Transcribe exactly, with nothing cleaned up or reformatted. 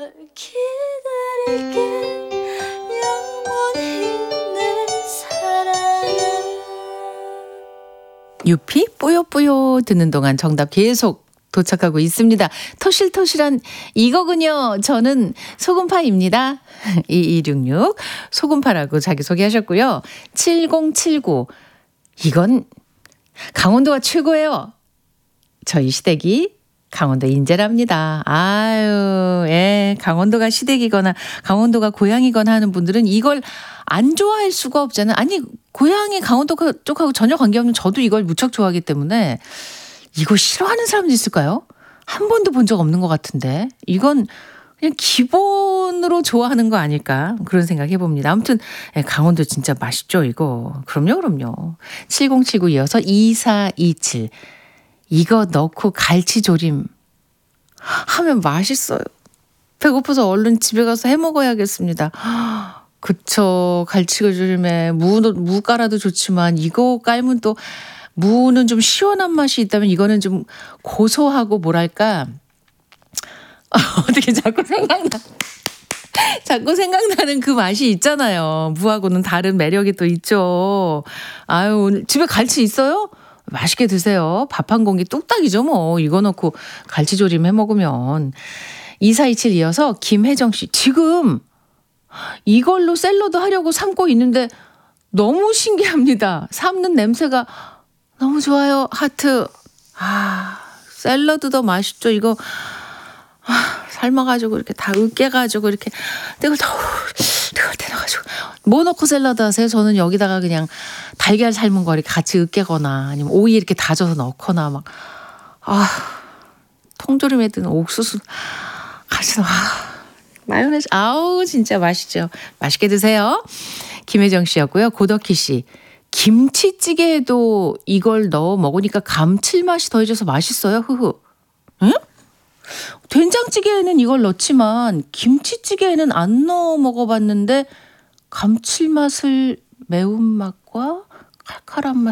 기다릴게 영원히 내 사랑아. 유피 뿌요뿌요 듣는 동안 정답 계속 도착하고 있습니다. 토실토실한 이거군요. 저는 소금파입니다. 이이육육 소금파라고 자기소개하셨고요. 칠공칠구 이건 강원도가 최고예요. 저희 시댁이 강원도 인제랍니다. 아유, 예, 강원도가 시댁이거나 강원도가 고향이거나 하는 분들은 이걸 안 좋아할 수가 없잖아요. 아니, 고향이 강원도 쪽하고 전혀 관계없는 저도 이걸 무척 좋아하기 때문에 이거 싫어하는 사람도 있을까요? 한 번도 본 적 없는 것 같은데 이건 그냥 기본으로 좋아하는 거 아닐까 그런 생각 해봅니다. 아무튼 예, 강원도 진짜 맛있죠 이거. 그럼요 그럼요. 칠공칠구 이어서 이사이칠 이거 넣고 갈치조림 하면 맛있어요. 배고파서 얼른 집에 가서 해 먹어야겠습니다. 그쵸. 갈치조림에 무, 무 깔아도 좋지만 이거 깔면 또 무는 좀 시원한 맛이 있다면 이거는 좀 고소하고 뭐랄까 어떻게 자꾸 생각나 자꾸 생각나는 그 맛이 있잖아요. 무하고는 다른 매력이 또 있죠. 아유 오늘 집에 갈치 있어요? 맛있게 드세요. 밥 한 공기 뚝딱이죠 뭐. 이거 넣고 갈치조림 해 먹으면. 이사이칠 이어서 김혜정 씨. 지금 이걸로 샐러드 하려고 삶고 있는데 너무 신기합니다. 삶는 냄새가 너무 좋아요. 하트. 아, 샐러드도 맛있죠. 이거 아, 삶아가지고 이렇게 다 으깨가지고 이렇게 뜨거울 때 뜨거울 때 넣어가지고 뭐 넣고 샐러드 하세요? 저는 여기다가 그냥 달걀 삶은 거 이렇게 같이 으깨거나 아니면 오이 이렇게 다져서 넣거나 막 아, 통조림에 드는 옥수수 같이 넣어. 아, 마요네즈 아우 진짜 맛있죠. 맛있게 드세요. 김혜정 씨였고요. 고덕희 씨. 김치찌개에도 이걸 넣어 먹으니까 감칠맛이 더해져서 맛있어요. 흐흐. 응? 된장찌개에는 이걸 넣지만 김치찌개에는 안 넣어 먹어봤는데 감칠맛을 매운맛과 칼칼한 맛